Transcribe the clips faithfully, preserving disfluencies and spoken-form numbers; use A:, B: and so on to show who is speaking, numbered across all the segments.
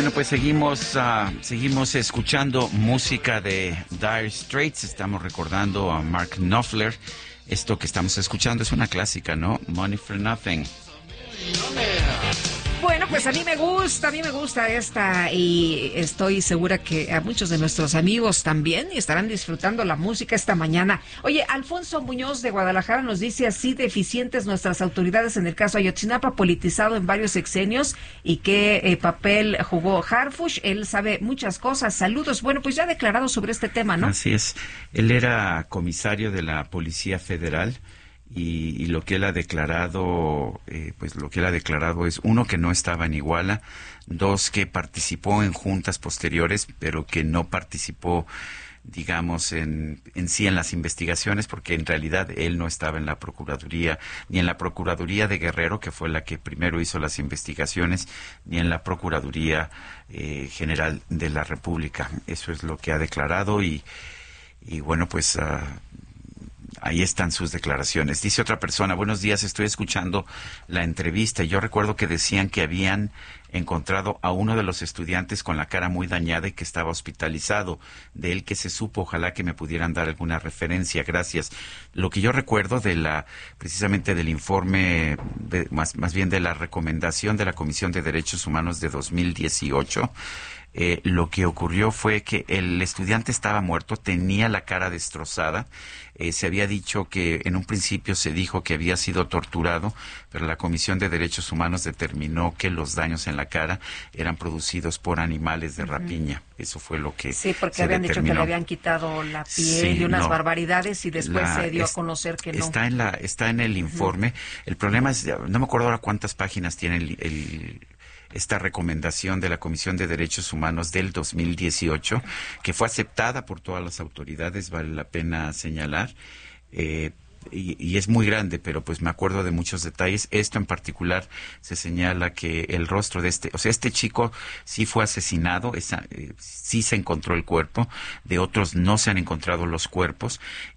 A: Bueno, pues seguimos, uh, seguimos escuchando música de Dire Straits. Estamos recordando a Mark Knopfler. Esto que estamos escuchando es una clásica, ¿no? Money for Nothing.
B: Bueno, pues a mí me gusta, a mí me gusta esta y estoy segura que a muchos de nuestros amigos también estarán disfrutando la música esta mañana. Oye, Alfonso Muñoz de Guadalajara nos dice así: deficientes nuestras autoridades en el caso Ayotzinapa, politizado en varios sexenios, y qué eh, papel jugó Harfuch. Él sabe muchas cosas. Saludos. Bueno, pues ya declarado sobre este tema, ¿no?
A: Así es. Él era comisario de la Policía Federal. Y, y lo que él ha declarado, eh, pues lo que él ha declarado es, uno, que no estaba en Iguala; dos, que participó en juntas posteriores, pero que no participó, digamos, en, en sí en las investigaciones, porque en realidad él no estaba en la Procuraduría, ni en la Procuraduría de Guerrero, que fue la que primero hizo las investigaciones, ni en la Procuraduría eh, General de la República. Eso es lo que ha declarado y, y bueno, pues... Uh, ahí están sus declaraciones. Dice otra persona: buenos días, estoy escuchando la entrevista y yo recuerdo que decían que habían encontrado a uno de los estudiantes con la cara muy dañada y que estaba hospitalizado. De él que se supo, ojalá que me pudieran dar alguna referencia. Gracias. Lo que yo recuerdo de la, precisamente del informe, de, más, más bien de la recomendación de la Comisión de Derechos Humanos de dos mil dieciocho, Eh, lo que ocurrió fue que el estudiante estaba muerto, tenía la cara destrozada. Eh, se había dicho que, en un principio se dijo que había sido torturado, pero la Comisión de Derechos Humanos determinó que los daños en la cara eran producidos por animales de rapiña. Uh-huh. Eso fue lo que
B: Sí, porque
A: se
B: habían
A: determinó.
B: dicho que le habían quitado la piel
A: Sí,
B: y unas
A: no.
B: barbaridades, y después
A: La,
B: se dio
A: es,
B: a conocer que no.
A: Está en, la, está en el informe. Uh-huh. El problema es, no me acuerdo ahora cuántas páginas tiene el... el esta recomendación de la Comisión de Derechos Humanos del dos mil dieciocho, que fue aceptada por todas las autoridades, vale la pena señalar, eh, y, y es muy grande, pero pues me acuerdo de muchos detalles. Esto en particular se señala que el rostro de este, o sea, este chico sí fue asesinado, esa, eh, sí se encontró el cuerpo, de otros no se han encontrado los cuerpos,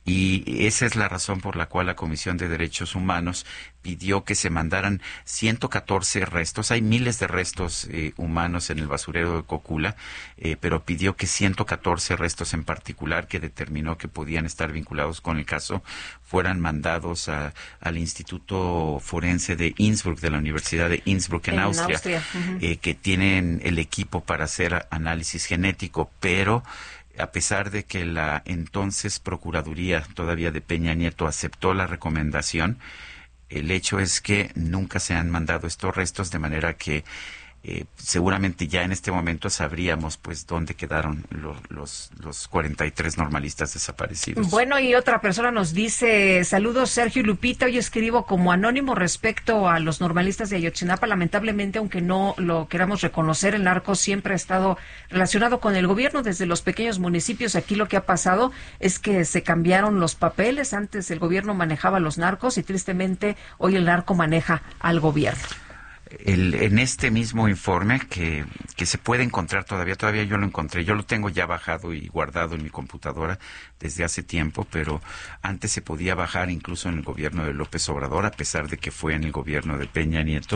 A: y esa es la razón por la cual la Comisión de Derechos Humanos pidió que se mandaran ciento catorce restos. Hay miles de restos eh, humanos en el basurero de Cocula, eh, pero pidió que ciento catorce restos en particular, que determinó que podían estar vinculados con el caso, fueran mandados a, al Instituto Forense de Innsbruck, de la Universidad de Innsbruck en, en Austria, Austria. Uh-huh. eh, que tienen el equipo para hacer análisis genético, pero a pesar de que la entonces Procuraduría todavía de Peña Nieto aceptó la recomendación, el hecho es que nunca se han mandado estos restos, de manera que eh, seguramente ya en este momento sabríamos pues dónde quedaron los, los, los cuarenta y tres normalistas desaparecidos.
B: Bueno, y otra persona nos dice: saludos Sergio y Lupita, hoy escribo como anónimo respecto a los normalistas de Ayotzinapa. Lamentablemente, aunque no lo queramos reconocer, el narco siempre ha estado relacionado con el gobierno desde los pequeños municipios. Aquí lo que ha pasado es que se cambiaron los papeles. Antes el gobierno manejaba a los narcos y tristemente hoy el narco maneja al gobierno.
A: El, en este mismo informe que, que se puede encontrar todavía, todavía yo lo encontré, yo lo tengo ya bajado y guardado en mi computadora desde hace tiempo, pero antes se podía bajar incluso en el gobierno de López Obrador, a pesar de que fue en el gobierno de Peña Nieto.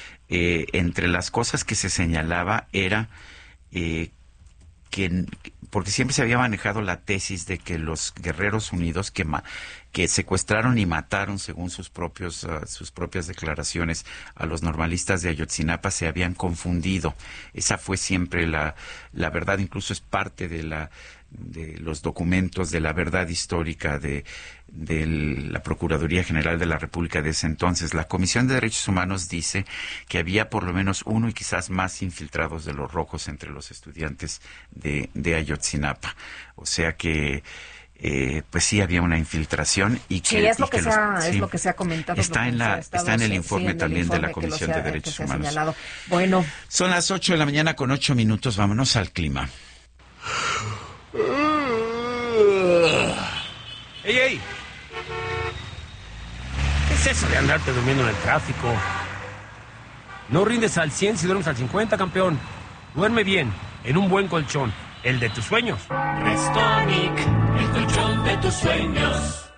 A: Eh, entre las cosas que se señalaba era eh, que, porque siempre se había manejado la tesis de que los Guerreros Unidos que ma, que secuestraron y mataron, según sus propios uh, sus propias declaraciones, a los normalistas de Ayotzinapa, se habían confundido. Esa fue siempre la la verdad, incluso es parte de la de los documentos de la verdad histórica de de la Procuraduría General de la República de ese entonces. La Comisión de Derechos Humanos dice que había por lo menos uno y quizás más infiltrados de los rojos entre los estudiantes de, de Ayotzinapa. O sea que Eh, pues sí había una infiltración y que,
B: sí, es lo
A: y
B: que,
A: que
B: se
A: los,
B: ha,
A: sí,
B: es lo que se ha comentado,
A: está en la
B: estado,
A: está en el
B: sí,
A: informe
B: en
A: también
B: el informe
A: de la Comisión de Derechos Humanos.
B: Señalado. Bueno,
A: son las ocho de la mañana con ocho minutos. Vámonos al clima.
C: ¡Ey, ey! ¿Qué es eso de andarte durmiendo en el tráfico? No rindes al cien si duermes al cincuenta, campeón. Duerme bien, en un buen colchón, el de tus sueños.
D: Restonic, el colchón de tus sueños.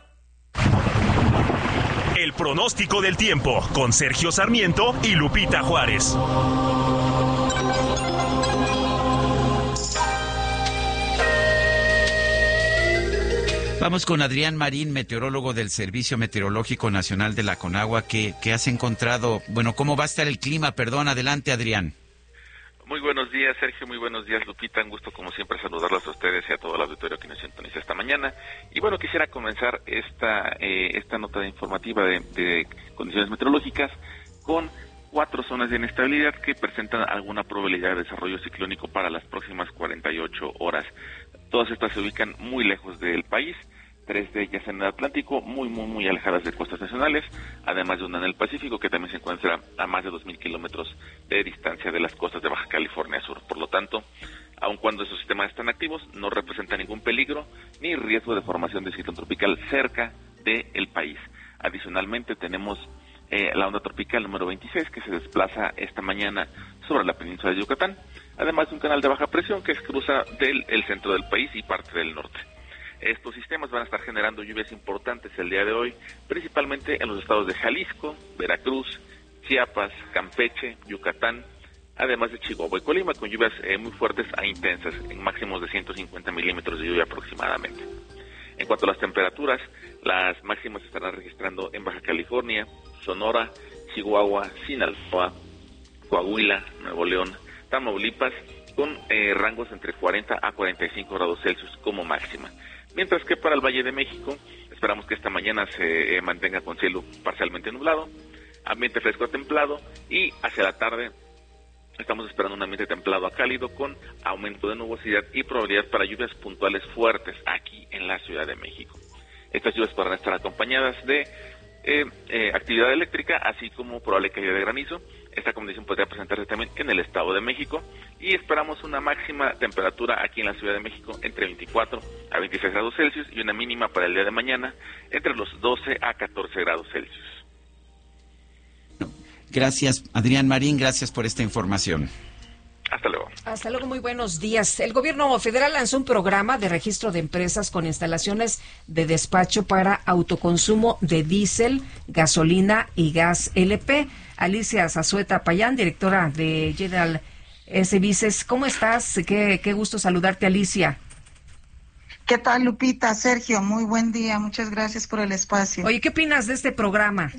E: El pronóstico del tiempo con Sergio Sarmiento y Lupita Juárez.
A: Vamos con Adrián Marín, meteorólogo del Servicio Meteorológico Nacional de la Conagua. ¿Qué, qué has encontrado? Bueno, ¿cómo va a estar el clima? Perdón, adelante, Adrián.
E: Muy buenos días, Sergio. Muy buenos días, Lupita. Un gusto, como siempre, saludarlos a ustedes y a todo el auditorio que nos sintoniza esta mañana. Y bueno, quisiera comenzar esta eh, esta nota informativa de, de condiciones meteorológicas con cuatro zonas de inestabilidad que presentan alguna probabilidad de desarrollo ciclónico para las próximas cuarenta y ocho horas. Todas estas se ubican muy lejos del país. Tres de ellas en el Atlántico, muy, muy, muy alejadas de costas nacionales, además de una en el Pacífico, que también se encuentra a más de dos mil kilómetros de distancia de las costas de Baja California Sur. Por lo tanto, aun cuando esos sistemas están activos, no representa ningún peligro ni riesgo de formación de ciclón tropical cerca del país. Adicionalmente, tenemos eh, la onda tropical número veintiséis, que se desplaza esta mañana sobre la península de Yucatán, además de un canal de baja presión que cruza del el centro del país y parte del norte. Estos sistemas van a estar generando lluvias importantes el día de hoy, principalmente en los estados de Jalisco, Veracruz, Chiapas, Campeche, Yucatán, además de Chihuahua y Colima, con lluvias eh, muy fuertes a intensas, en máximos de ciento cincuenta milímetros de lluvia aproximadamente. En cuanto a las temperaturas, las máximas se estarán registrando en Baja California, Sonora, Chihuahua, Sinaloa, Coahuila, Nuevo León, Tamaulipas, con eh, rangos entre cuarenta a cuarenta y cinco grados Celsius como máxima. Mientras que para el Valle de México, esperamos que esta mañana se eh, mantenga con cielo parcialmente nublado, ambiente fresco a templado, y hacia la tarde estamos esperando un ambiente templado a cálido con aumento de nubosidad y probabilidad para lluvias puntuales fuertes aquí en la Ciudad de México. Estas lluvias podrán estar acompañadas de eh, eh, actividad eléctrica, así como probable caída de granizo. Esta condición podría presentarse también en el Estado de México, y esperamos una máxima temperatura aquí en la Ciudad de México entre veinticuatro a veintiséis grados Celsius y una mínima para el día de mañana entre los doce a catorce grados Celsius.
A: Gracias, Adrián Marín, gracias por esta información.
E: Hasta luego.
B: Hasta luego, muy buenos días. El gobierno federal lanzó un programa de registro de empresas con instalaciones de despacho para autoconsumo de diésel, gasolina y gas L P. Alicia Zazueta Payán, directora de General Services. ¿Cómo estás? Qué, qué gusto saludarte, Alicia.
F: ¿Qué tal, Lupita? Sergio, muy buen día. Muchas gracias por el espacio.
B: Oye, ¿qué opinas de este programa?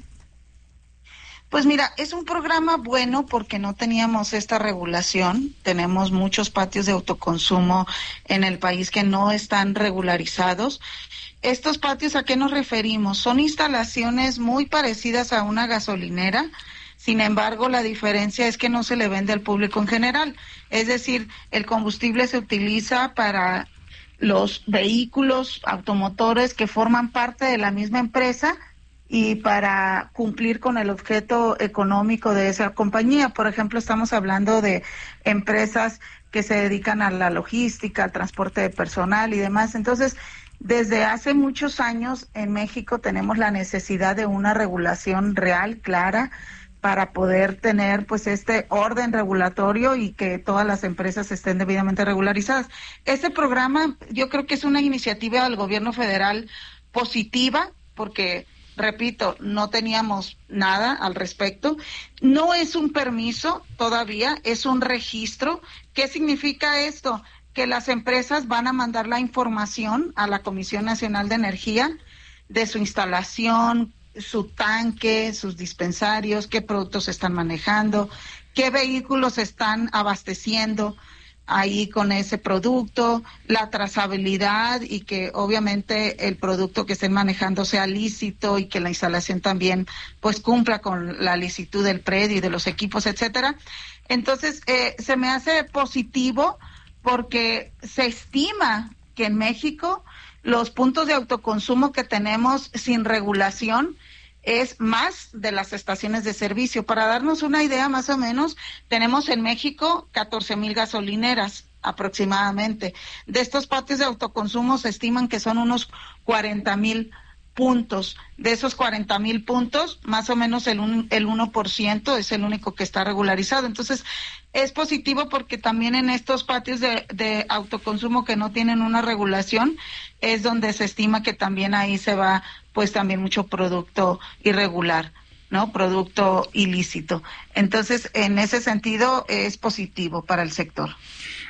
F: Pues mira, es un programa bueno porque no teníamos esta regulación. Tenemos muchos patios de autoconsumo en el país que no están regularizados. Estos patios, ¿a qué nos referimos? Son instalaciones muy parecidas a una gasolinera. Sin embargo, la diferencia es que no se le vende al público en general. Es decir, el combustible se utiliza para los vehículos automotores que forman parte de la misma empresa y para cumplir con el objeto económico de esa compañía. Por ejemplo, estamos hablando de empresas que se dedican a la logística, al transporte de personal y demás. Entonces, desde hace muchos años en México tenemos la necesidad de una regulación real, clara, para poder tener pues este orden regulatorio y que todas las empresas estén debidamente regularizadas. Este programa yo creo que es una iniciativa del gobierno federal positiva, porque, repito, no teníamos nada al respecto. No es un permiso todavía, es un registro. ¿Qué significa esto? Que las empresas van a mandar la información a la Comisión Nacional de Energía de su instalación, su tanque, sus dispensarios, qué productos están manejando, qué vehículos están abasteciendo ahí con ese producto, la trazabilidad y que obviamente el producto que estén manejando sea lícito y que la instalación también pues cumpla con la licitud del predio y de los equipos, etcétera. Entonces, eh, se me hace positivo porque se estima que en México los puntos de autoconsumo que tenemos sin regulación es más de las estaciones de servicio. Para darnos una idea, más o menos, tenemos en México catorce mil gasolineras aproximadamente. De estos patios de autoconsumo se estiman que son unos cuarenta mil puntos. De esos cuarenta mil puntos, más o menos el, un, el uno por ciento es el único que está regularizado. Entonces, es positivo porque también en estos patios de, de autoconsumo que no tienen una regulación es donde se estima que también ahí se va pues también mucho producto irregular, ¿no? Producto ilícito. Entonces, en ese sentido es positivo para el sector.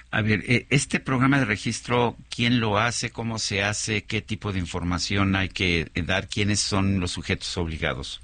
A: A ver, este programa de registro, ¿quién lo hace? ¿Cómo se hace? ¿Qué tipo de información hay que dar? ¿Quiénes son los sujetos obligados?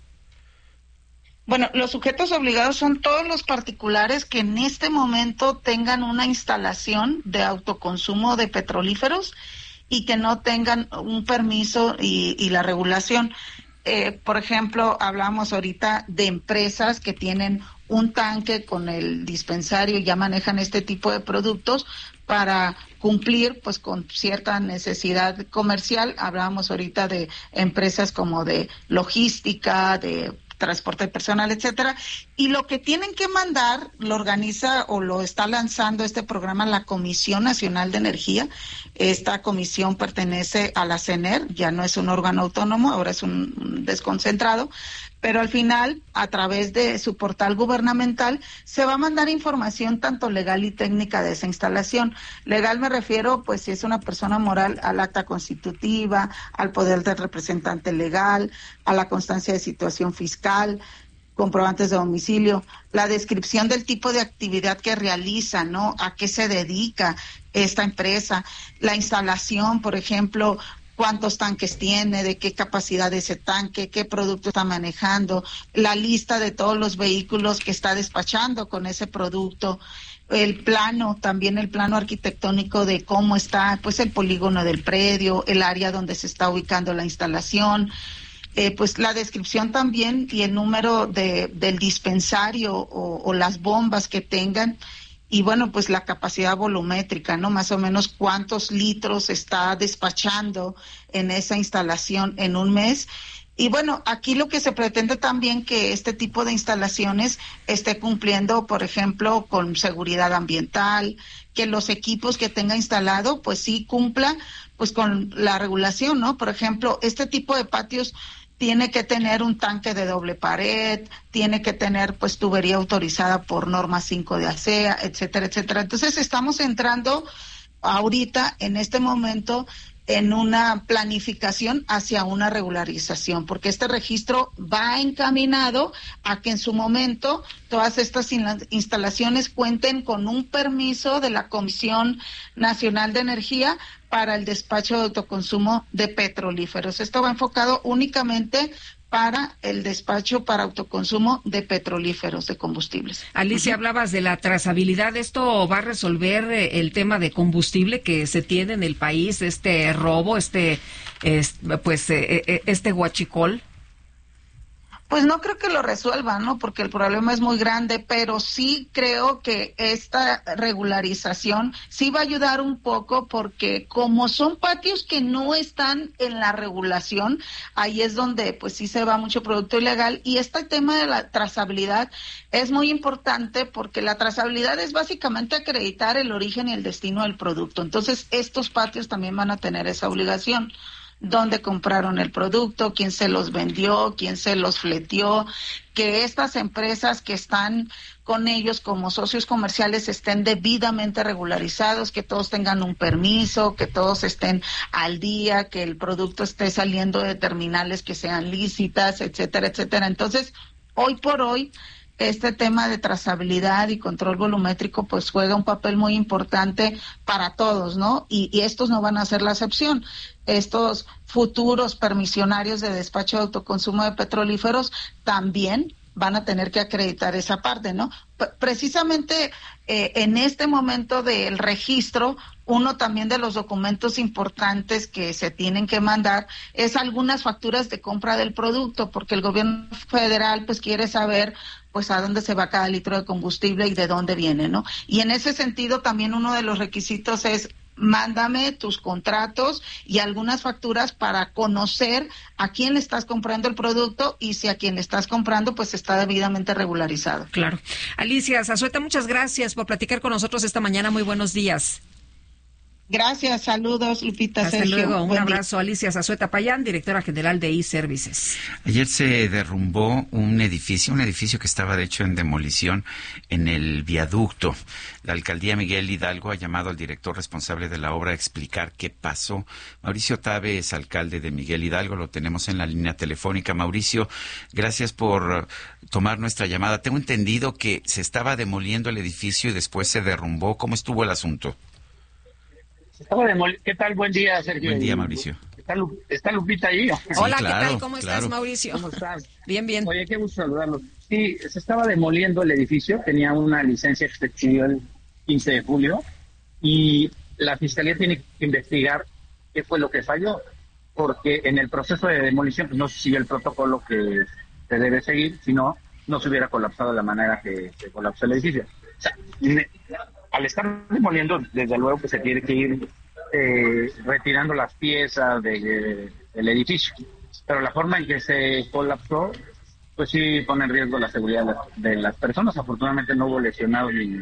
F: Bueno, los sujetos obligados son todos los particulares que en este momento tengan una instalación de autoconsumo de petrolíferos y que no tengan un permiso y, y la regulación. Eh, por ejemplo, hablamos ahorita de empresas que tienen un tanque con el dispensario y ya manejan este tipo de productos para cumplir pues con cierta necesidad comercial. Hablábamos ahorita de empresas como de logística, de transporte personal, etcétera, y lo que tienen que mandar lo organiza o lo está lanzando este programa la Comisión Nacional de Energía. Esta comisión pertenece a la C E N E R, ya no es un órgano autónomo, ahora es un desconcentrado, pero al final, a través de su portal gubernamental, se va a mandar información tanto legal y técnica de esa instalación. Legal me refiero, pues, si es una persona moral, al acta constitutiva, al poder del representante legal, a la constancia de situación fiscal, comprobantes de domicilio, la descripción del tipo de actividad que realiza, ¿no? A qué se dedica esta empresa, la instalación, por ejemplo, cuántos tanques tiene, de qué capacidad de ese tanque, qué producto está manejando, la lista de todos los vehículos que está despachando con ese producto, el plano, también el plano arquitectónico de cómo está, pues el polígono del predio, el área donde se está ubicando la instalación, eh, pues la descripción también y el número de del dispensario o, o las bombas que tengan. Y bueno, pues la capacidad volumétrica, ¿no? Más o menos cuántos litros está despachando en esa instalación en un mes. Y bueno, aquí lo que se pretende también que este tipo de instalaciones esté cumpliendo, por ejemplo, con seguridad ambiental, que los equipos que tenga instalado, pues sí cumplan pues con la regulación, ¿no? Por ejemplo, este tipo de patios tiene que tener un tanque de doble pared, tiene que tener pues tubería autorizada por norma cinco de ASEA, etcétera, etcétera. Entonces estamos entrando ahorita, en este momento, en una planificación hacia una regularización, porque este registro va encaminado a que en su momento todas estas instalaciones cuenten con un permiso de la Comisión Nacional de Energía para el despacho de autoconsumo de petrolíferos. Esto va enfocado únicamente para el despacho para autoconsumo de petrolíferos, de combustibles.
B: Alicia, uh-huh. hablabas de la trazabilidad. ¿Esto va a resolver eh, el tema de combustible que se tiene en el país, este robo, este, este pues eh, este huachicol?
F: Pues no creo que lo resuelva, ¿no? Porque el problema es muy grande, pero sí creo que esta regularización sí va a ayudar un poco, porque como son patios que no están en la regulación, ahí es donde pues sí se va mucho producto ilegal. Y este tema de la trazabilidad es muy importante, porque la trazabilidad es básicamente acreditar el origen y el destino del producto. Entonces estos patios también van a tener esa obligación. Dónde compraron el producto, quién se los vendió, quién se los fleteó, que estas empresas que están con ellos como socios comerciales estén debidamente regularizados, que todos tengan un permiso, que todos estén al día, que el producto esté saliendo de terminales que sean lícitas, etcétera, etcétera. Entonces, hoy por hoy, este tema de trazabilidad y control volumétrico pues juega un papel muy importante para todos, ¿no? Y, y estos no van a ser la excepción. Estos futuros permisionarios de despacho de autoconsumo de petrolíferos también van a tener que acreditar esa parte, ¿no? P- precisamente eh, en este momento del registro, uno también de los documentos importantes que se tienen que mandar es algunas facturas de compra del producto, porque el gobierno federal pues quiere saber pues a dónde se va cada litro de combustible y de dónde viene, ¿no? Y en ese sentido también uno de los requisitos es: mándame tus contratos y algunas facturas para conocer a quién le estás comprando el producto y si a quien le estás comprando pues está debidamente regularizado.
B: Claro. Alicia Zazueta, muchas gracias por platicar con nosotros esta mañana. Muy buenos días.
F: Gracias, saludos, Lupita.
B: Hasta
F: Sergio.
B: luego, un
F: Buen
B: abrazo. Día. Alicia Zazueta Payán, directora general de e-Services.
A: Ayer se derrumbó un edificio, un edificio que estaba de hecho en demolición en el viaducto. La alcaldía Miguel Hidalgo ha llamado al director responsable de la obra a explicar qué pasó. Mauricio Tabe es alcalde de Miguel Hidalgo, lo tenemos en la línea telefónica. Mauricio, gracias por tomar nuestra llamada. Tengo entendido que se estaba demoliendo el edificio y después se derrumbó. ¿Cómo estuvo el asunto?
G: Estaba demol... ¿Qué tal? Buen día, Sergio.
A: Buen día, Mauricio.
G: ¿Está, Lu... ¿Está Lupita ahí?
B: Sí, Hola,
A: claro,
B: ¿qué tal? ¿Cómo
A: claro.
B: estás, Mauricio?
G: ¿Cómo estás?
B: Bien, bien.
G: Oye, qué gusto saludarlos. Sí, se estaba demoliendo el edificio, tenía una licencia que se expidió el quince de julio y la Fiscalía tiene que investigar qué fue lo que falló, porque en el proceso de demolición pues, no se siguió el protocolo que se debe seguir, si no, no se hubiera colapsado de la manera que se colapsó el edificio. O sea, me... al estar demoliendo, desde luego que se tiene que ir eh, retirando las piezas de, de, del edificio. Pero la forma en que se colapsó, pues sí pone en riesgo la seguridad de, de las personas. Afortunadamente no hubo lesionados ni,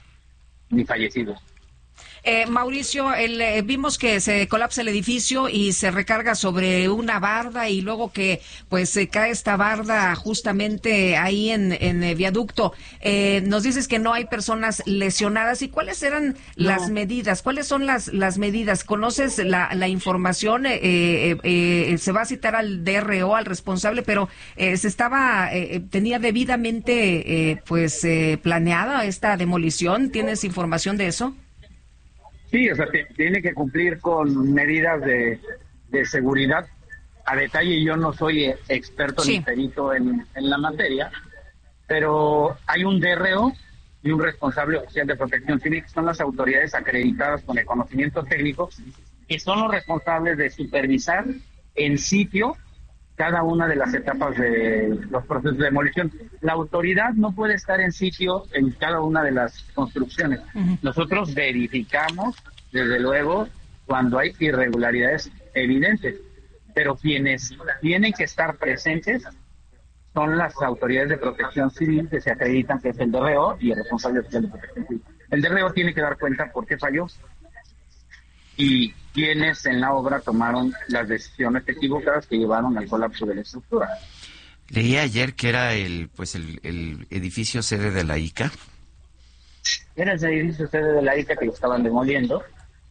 G: ni fallecidos.
B: Eh, Mauricio, el, eh, vimos que se colapsa el edificio y se recarga sobre una barda y luego que pues se cae esta barda justamente ahí en, en el viaducto. Eh, nos dices que no hay personas lesionadas. ¿Y cuáles eran no. las medidas? ¿Cuáles son las, las medidas? ¿Conoces la, la información? Eh, eh, eh, se va a citar al D R O, al responsable, pero eh, se estaba, eh, tenía debidamente eh, pues eh, planeada esta demolición. ¿Tienes información de eso?
G: Sí, o sea, te, tiene que cumplir con medidas de, de seguridad. A detalle, yo no soy experto sí. ni perito en, en la materia, pero hay un D R O y un responsable oficial de protección civil, que son las autoridades acreditadas con el conocimiento técnico, que son los responsables de supervisar en sitio cada una de las etapas de los procesos de demolición. La autoridad no puede estar en sitio en cada una de las construcciones. Uh-huh. Nosotros verificamos, desde luego, cuando hay irregularidades evidentes, pero quienes tienen que estar presentes son las autoridades de protección civil que se acreditan, que es el D R O y el responsable oficial de protección civil. El D R O tiene que dar cuenta por qué falló y quienes en la obra tomaron las decisiones equivocadas que llevaron al colapso de la estructura.
A: Leí ayer que era el pues el, el edificio sede de la I C A.
G: Era el edificio sede de la I C A que lo estaban demoliendo.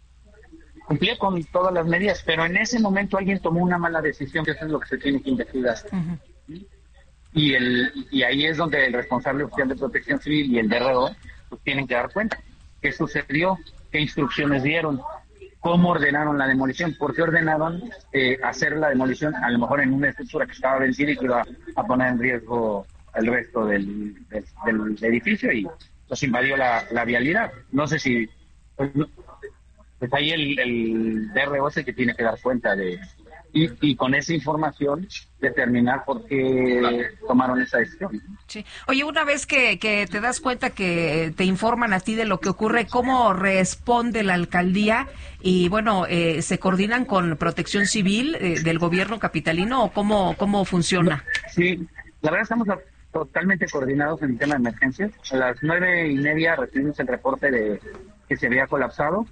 G: Cumplía con todas las medidas, pero en ese momento alguien tomó una mala decisión, que eso es lo que se tiene que investigar. Uh-huh. Y el y ahí es donde el responsable oficial de protección civil y el D R O pues, tienen que dar cuenta qué sucedió, qué instrucciones dieron, cómo ordenaron la demolición, por qué ordenaron eh, hacer la demolición a lo mejor en una estructura que estaba vencida y que iba a poner en riesgo el resto del, del, del edificio y pues invadió la, la vialidad. No sé si... Pues, pues ahí el, el D R O es el que tiene que dar cuenta de... Y, y con esa información determinar por qué tomaron esa decisión.
B: Sí. Oye, una vez que, que te das cuenta que te informan a ti de lo que ocurre, ¿cómo responde la alcaldía? Y bueno, eh, ¿se coordinan con Protección Civil eh, del gobierno capitalino o cómo, cómo funciona?
G: Sí, la verdad estamos a, totalmente coordinados en el tema de emergencias. A las nueve y media recibimos el reporte de que se había colapsado.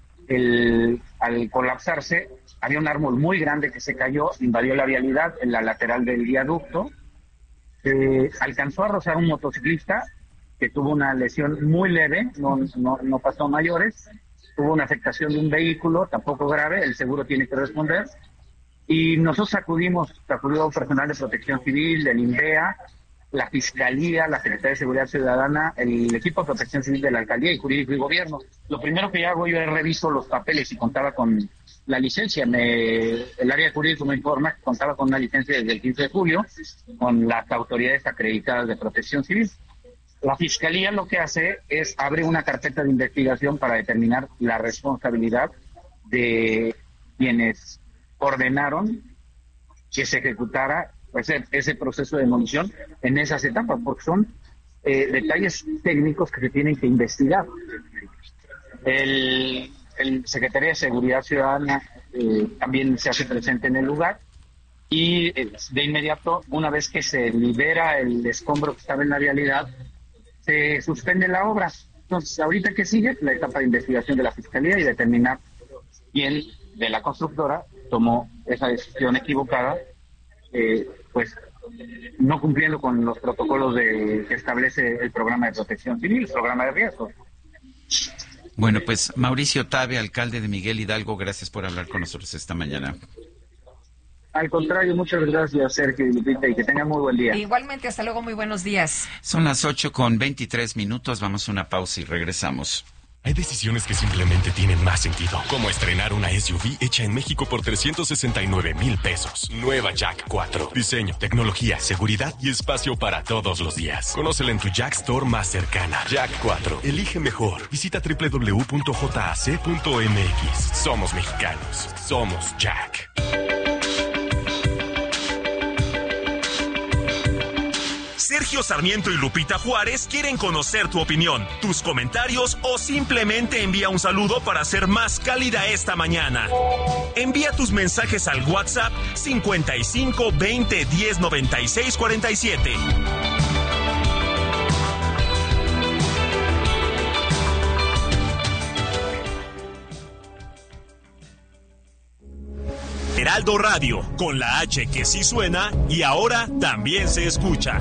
G: El, al colapsarse, había un árbol muy grande que se cayó, invadió la vialidad en la lateral del viaducto. Eh, alcanzó a rozar un motociclista que tuvo una lesión muy leve, no, no, no pasó a mayores. Tuvo una afectación de un vehículo, tampoco grave, el seguro tiene que responder. Y nosotros acudimos, acudió personal de Protección Civil, del INVEA, la Fiscalía, la Secretaría de Seguridad Ciudadana, el equipo de Protección Civil de la Alcaldía y Jurídico y Gobierno. Lo primero que hago yo es reviso los papeles y contaba con la licencia. Me, el área de jurídico me informa que contaba con una licencia desde el quince de julio, con las autoridades acreditadas de Protección Civil. La Fiscalía lo que hace es abre una carpeta de investigación para determinar la responsabilidad de quienes ordenaron que se ejecutara ese, ese proceso de demolición en esas etapas, porque son eh, detalles técnicos que se tienen que investigar. El, el Secretaría de Seguridad Ciudadana eh, también se hace presente en el lugar y eh, de inmediato, una vez que se libera el escombro que estaba en la vialidad, se suspende la obra. Entonces, ahorita que sigue la etapa de investigación de la Fiscalía y determinar quien de la constructora tomó esa decisión equivocada, eh, pues no cumpliendo con los protocolos de, que establece el programa de protección civil, el programa de riesgos.
A: Bueno, pues Mauricio Tabe, alcalde de Miguel Hidalgo, gracias por hablar con nosotros esta mañana.
G: Al contrario, muchas gracias, Sergio y Lupita, y que tengan muy buen día.
B: Igualmente, hasta luego, muy buenos días.
A: Son las ocho con veintitrés minutos, vamos a una pausa y regresamos.
H: Hay decisiones que simplemente tienen más sentido, como estrenar una S U V hecha en México por trescientos sesenta y nueve mil pesos. Nueva Jack cuatro. Diseño, tecnología, seguridad y espacio para todos los días. Conócela en tu Jack Store más cercana. Jack cuatro. Elige mejor. Visita doble u doble u doble u punto j a c punto m x. Somos mexicanos. Somos Jack.
I: Sergio Sarmiento y Lupita Juárez quieren conocer tu opinión, tus comentarios o simplemente envía un saludo para ser más cálida esta mañana. Envía tus mensajes al WhatsApp cincuenta y cinco veinte diez noventa y seis cuarenta y siete. Heraldo Radio, con la H que sí suena y ahora también se escucha.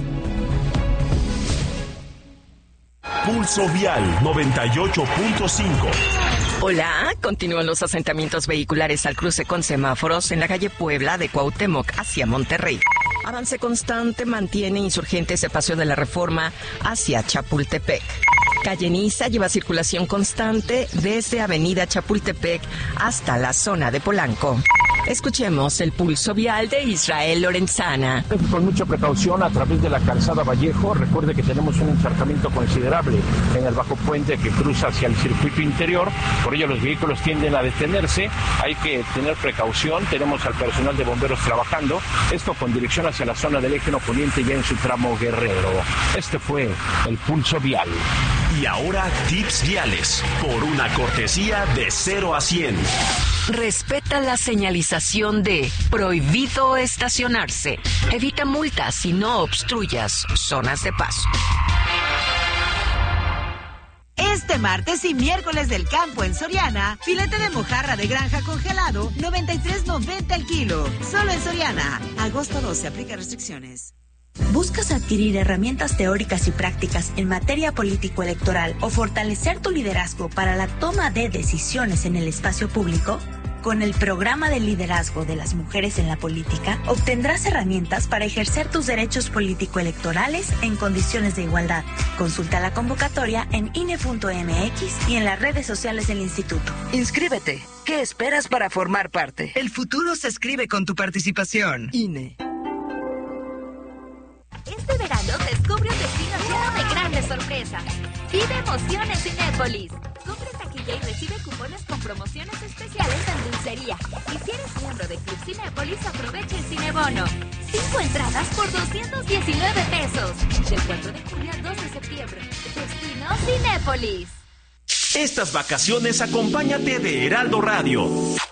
I: Pulso Vial noventa y ocho punto cinco.
J: Hola, continúan los asentamientos vehiculares al cruce con semáforos en la calle Puebla de Cuauhtémoc hacia Monterrey. Avance constante mantiene insurgentes de Paseo de la Reforma hacia Chapultepec. Calle Niza lleva circulación constante desde Avenida Chapultepec hasta la zona de Polanco. Escuchemos el pulso vial de Israel Lorenzana.
C: Con mucha precaución a través de la calzada Vallejo. Recuerde que tenemos un encharcamiento considerable en el bajo puente que cruza hacia el circuito interior. Por ello los vehículos tienden a detenerse. Hay que tener precaución. Tenemos al personal de bomberos trabajando. Esto con dirección hacia la zona del eje poniente ya en su tramo Guerrero. Este fue el pulso vial.
I: Y ahora tips viales por una cortesía de cero a cien.
J: Respeta la señalización de prohibido estacionarse. Evita multas y no obstruyas zonas de paso.
K: Este martes y miércoles del campo en Soriana, filete de mojarra de granja congelado, noventa y tres noventa el kilo. Solo en Soriana. Agosto doce, aplica restricciones.
L: ¿Buscas adquirir herramientas teóricas y prácticas en materia político-electoral o fortalecer tu liderazgo para la toma de decisiones en el espacio público? Con el programa de liderazgo de las mujeres en la política, obtendrás herramientas para ejercer tus derechos político-electorales en condiciones de igualdad. Consulta la convocatoria en I N E punto M X y en las redes sociales del instituto.
K: Inscríbete. ¿Qué esperas para formar parte? El futuro se escribe con tu participación. I N E.
M: Este verano descubre un destino lleno de grandes sorpresas. Vive emociones Cinépolis. Compra taquilla y recibe cupones con promociones especiales en dulcería. Y si eres miembro de Club Cinépolis, aprovecha el Cinebono. Cinco entradas por doscientos diecinueve pesos. Del cuatro de julio al dos de septiembre. Destino Cinépolis.
I: Estas vacaciones acompáñate de Heraldo Radio.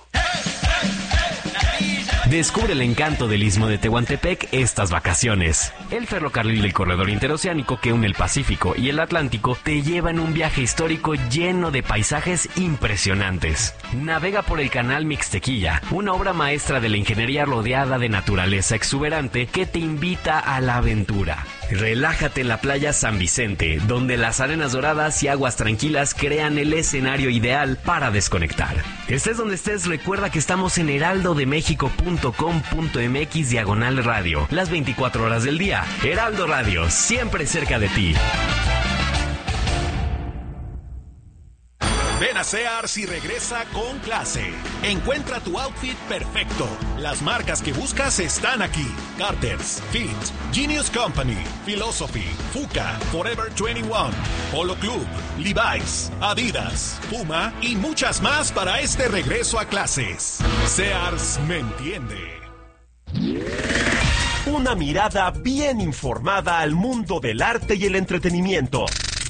N: Descubre el encanto del Istmo de Tehuantepec estas vacaciones. El ferrocarril del corredor interoceánico que une el Pacífico y el Atlántico te lleva en un viaje histórico lleno de paisajes impresionantes. Navega por el canal Mixtequilla, una obra maestra de la ingeniería rodeada de naturaleza exuberante que te invita a la aventura. Relájate en la playa San Vicente, donde las arenas doradas y aguas tranquilas crean el escenario ideal para desconectar. Estés donde estés, recuerda que estamos en heraldo de méxico punto com punto m x diagonal radio, las veinticuatro horas del día. Heraldo Radio, siempre cerca de ti.
I: Ven a Sears y regresa con clase. Encuentra tu outfit perfecto. Las marcas que buscas están aquí. Carter's, Fit, Genius Company, Philosophy, Fuka, Forever veintiuno, Polo Club, Levi's, Adidas, Puma y muchas más para este regreso a clases. Sears me entiende. Una mirada bien informada al mundo del arte y el entretenimiento.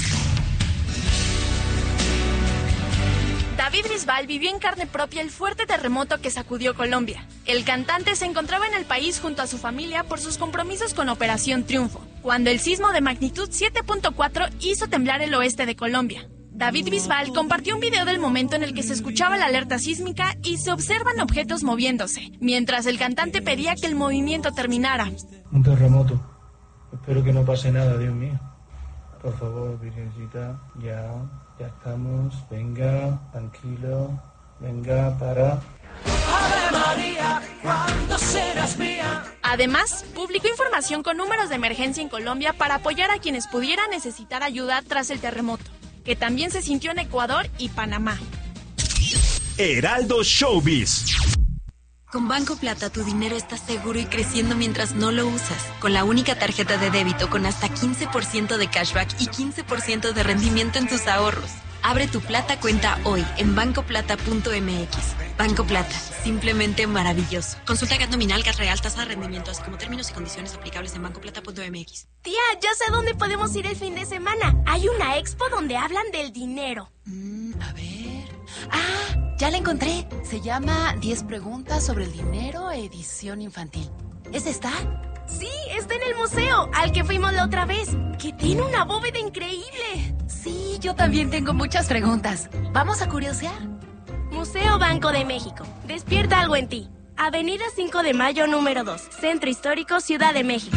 O: David Bisbal vivió en carne propia el fuerte terremoto que sacudió Colombia. El cantante se encontraba en el país junto a su familia por sus compromisos con Operación Triunfo, cuando el sismo de magnitud siete punto cuatro hizo temblar el oeste de Colombia. David Bisbal compartió un video del momento en el que se escuchaba la alerta sísmica y se observan objetos moviéndose, mientras el cantante pedía que el movimiento terminara.
P: Un terremoto. Espero que no pase nada, Dios mío. Por favor, Virgencita, ya, ya estamos. Venga, tranquilo. Venga, para.
D: Ave María, ¿cuándo serás mía?
O: Además, publicó información con números de emergencia en Colombia para apoyar a quienes pudieran necesitar ayuda tras el terremoto, que también se sintió en Ecuador y Panamá.
I: Heraldo Showbiz.
Q: Con Banco Plata tu dinero está seguro y creciendo mientras no lo usas. Con la única tarjeta de débito con hasta quince por ciento de cashback y quince por ciento de rendimiento en tus ahorros. Abre tu Plata cuenta hoy en banco plata punto m x. Banco Plata, simplemente maravilloso. Consulta G A T nominal, G A T real, tasa de rendimiento, así como términos y condiciones aplicables en banco plata punto m x.
R: Tía, ya sé dónde podemos ir el fin de semana. Hay una expo donde hablan del dinero.
S: Mm, a ver... ¡Ah! Ya la encontré. Se llama diez preguntas sobre el dinero, edición infantil. ¿Es esta?
R: Sí, está en el museo, al que fuimos la otra vez, que tiene una bóveda increíble.
S: Sí, yo también tengo muchas preguntas. ¿Vamos a curiosear?
R: Museo Banco de México. Despierta algo en ti. Avenida cinco de mayo, número dos. Centro Histórico, Ciudad de México.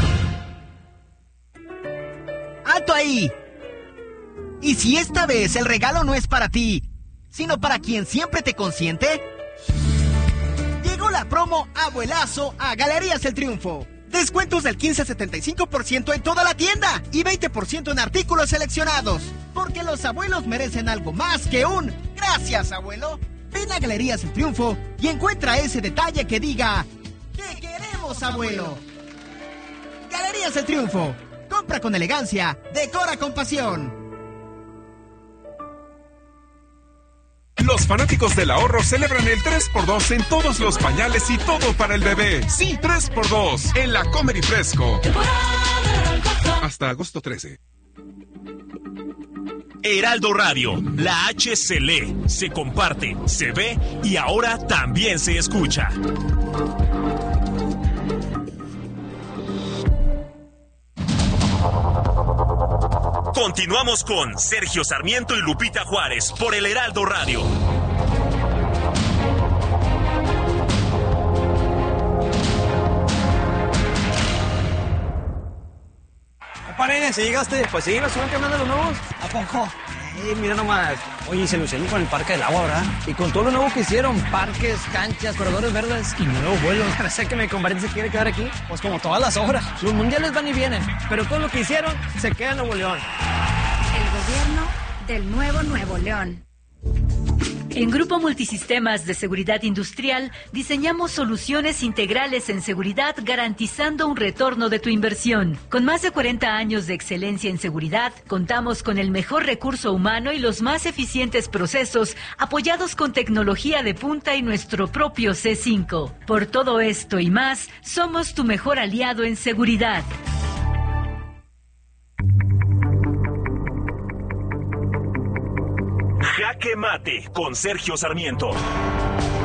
T: ¡Alto ahí! ¿Y si esta vez el regalo no es para ti, sino para quien siempre te consiente? Llegó la promo Abuelazo a Galerías El Triunfo. Descuentos del quince a setenta y cinco por ciento en toda la tienda y veinte por ciento en artículos seleccionados. Porque los abuelos merecen algo más que un gracias, abuelo. Ven a Galerías El Triunfo y encuentra ese detalle que diga ¡Te queremos, abuelo! Galerías El Triunfo. Compra con elegancia, decora con pasión.
U: Los fanáticos del ahorro celebran el tres por dos en todos los pañales y todo para el bebé. Sí, tres por dos en la Comer y Fresco. Hasta agosto trece.
I: Heraldo Radio, la H se lee, se comparte, se ve y ahora también se escucha. Continuamos con Sergio Sarmiento y Lupita Juárez por el Heraldo Radio.
V: Paren, si llegaste, pues sí, me suben que mandan los nuevos. ¿A poco? Eh, mira nomás. Oye, se lucieron con el Parque del Agua, ¿verdad? Y con todo lo nuevo que hicieron, parques, canchas, corredores verdes y nuevos vuelos. Parece que mi compadre se quiere quedar aquí. Pues como todas las obras. Los mundiales van y vienen, pero todo lo que hicieron se queda en Nuevo León.
W: El gobierno del nuevo Nuevo León. En Grupo Multisistemas de Seguridad Industrial diseñamos soluciones integrales en seguridad garantizando un retorno de tu inversión. Con más de cuarenta años de excelencia en seguridad, contamos con el mejor recurso humano y los más eficientes procesos apoyados con tecnología de punta y nuestro propio C cinco. Por todo esto y más, somos tu mejor aliado en seguridad.
I: Jaque Mate con Sergio Sarmiento.